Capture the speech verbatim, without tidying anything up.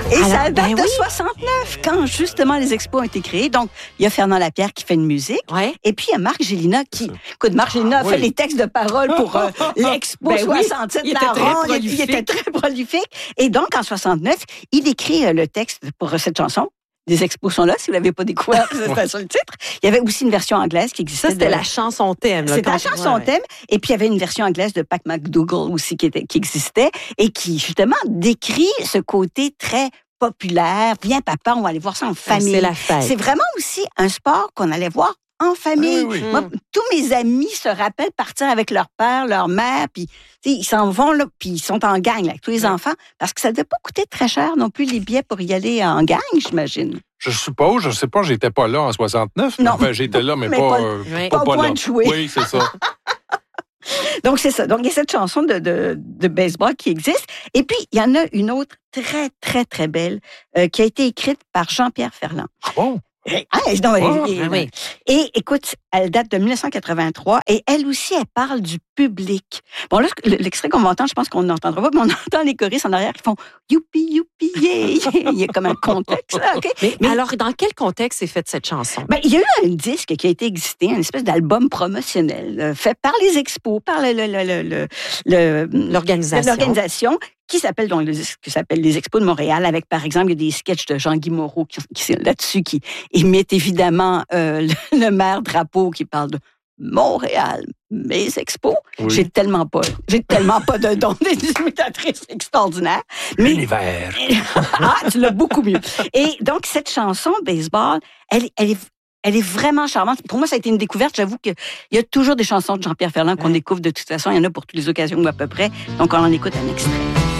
Et Alors, ça date ben de oui. soixante-neuf, quand justement les expos ont été créés. Donc, il y a Fernand Lapierre qui fait une musique. Ouais. Et puis, il y a Marc Gélina qui... Écoute, Marc Gélina a oui. fait les textes de paroles pour euh, l'Expo Ben oui, soixante-sept. il était la très ronde, il- prolifique. Il était très prolifique. Et donc, en soixante-neuf, il écrit euh, le texte pour euh, cette chanson. Les expos sont là, si vous ne l'avez pas découvert, c'était sur le titre. Il y avait aussi une version anglaise qui existait. Ça, c'était de- la chanson thème. là, C'était la quand- chanson ouais, ouais. thème. Et puis, il y avait une version anglaise de Pat McDougall aussi qui, était, qui existait et qui, justement, décrit ce côté très populaire. Viens, papa, on va aller voir ça en famille. C'est la fête. C'est vraiment aussi un sport qu'on allait voir en famille. Oui, oui, oui. Moi, tous mes amis se rappellent partir avec leur père, leur mère, puis tu sais, ils s'en vont là, puis ils sont en gang là, avec tous les enfants, parce que ça ne devait pas coûter très cher non plus les billets pour y aller en gang, j'imagine. Je suppose, je ne sais pas, j'étais pas là en soixante-neuf. Non. Enfin, j'étais là, mais, Mais pas, pas- euh, Oui. pas au point là. de jouer. Oui, c'est ça. Donc, c'est ça. Donc, il y a cette chanson de, de, de baseball qui existe. Et puis, il y en a une autre très, très, très belle euh, qui a été écrite par Jean-Pierre Ferland. Bon. Ah, non, elle- Ah, elle- ah oui. Et écoute, elle date de dix-neuf cent quatre-vingt-trois et elle aussi, elle parle du public. Bon, là, l'extrait qu'on va entendre, je pense qu'on n'entendra pas, mais on entend les choristes en arrière qui font « youpi, youpi, yeah, yeah ». Il y a comme un contexte, là, OK? Mais, Mais- alors, dans quel contexte est faite cette chanson? Ben, il y a eu un disque qui a été existé, une espèce d'album promotionnel euh, fait par les expos, par le, le, le, le, le- le- L'organisation. l'organisation qui s'appelle donc le disque qui s'appelle les Expos de Montréal, avec par exemple il y a des sketchs de Jean-Guy Moreau qui, qui sont là-dessus qui imitent évidemment euh, le, le maire Drapeau qui parle de Montréal, mes expos. Oui. J'ai tellement pas, j'ai tellement pas de dons d'imitatrice extraordinaire. Mais L'univers. ah, tu l'as beaucoup mieux. Et donc, cette chanson, Baseball, elle, elle, est, elle est vraiment charmante. Pour moi, ça a été une découverte. J'avoue qu'il y a toujours des chansons de Jean-Pierre Ferland qu'on Ouais. découvre de toute façon. Il y en a pour toutes les occasions ou à peu près. Donc, on en écoute un extrait.